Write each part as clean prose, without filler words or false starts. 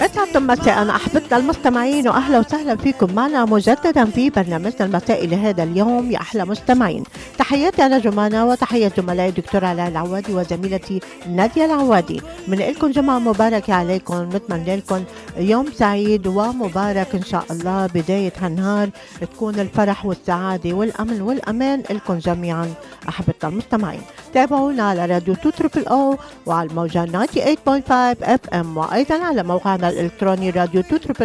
أسعد مساء أحبتنا المستمعين، وأهلا وسهلا فيكم معنا مجددا في برنامجنا المسائي لهذا اليوم يا أحلى مستمعين. تحياتي أنا جمانة وتحية زملائي الدكتور علاء العوادي وزميلتي نادية العوادي. من لكم جمعة مباركة عليكم، نتمنى لكم يوم سعيد ومبارك إن شاء الله. بداية هالنهار تكون الفرح والسعادة والأمن والأمان لكم جميعا أحبتنا المستمعين. تابعونا على راديو 2 وعلى الموجة 98.5 FM، وأيضا على موقعنا الإلكتروني راديو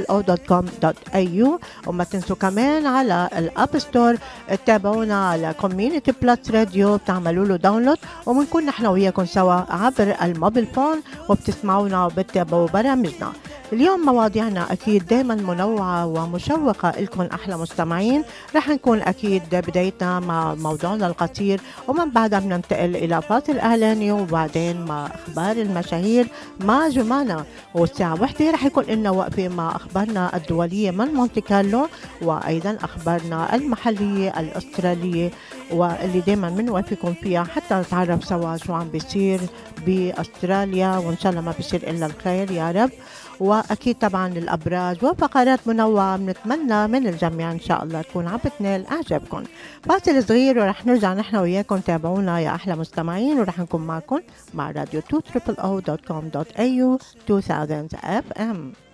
2 وما تنسوا كمان على الأب ستور تابعونا على كوميونيتي بلس راديو، بتعملوا له داونلود وبنكون نحن وياكم سوا عبر الموبيل فون وبتسمعونا وبتتابعوا برامجنا. اليوم مواضيعنا أكيد دايما منوعة ومشوقة لكم أحلى مستمعين. رح نكون أكيد بدايتنا مع موضوعنا القصير، ومن بعدها بننتقل إلى فاصل إعلاني، وبعدين مع أخبار المشاهير مع جمانة، والساعة 1 رح يكون لنا وقفة مع أخبارنا الدولية من مونتي كارلو، وأيضا أخبارنا المحلية الأسترالية واللي دايما بنوافقكم فيها حتى نتعرف سوا شو عم بيصير بأستراليا، وإن شاء الله ما بيصير إلا الخير يا رب. وأكيد طبعا الأبراج وفقرات منوعة بنتمنى من الجميع إن شاء الله تكون عم بتنال إعجابكم. فاصل صغير ورح نرجع نحن وياكم. تابعونا يا أحلى مستمعين، ورح نكون معكم مع راديو 2 www.com.au 2000 FM.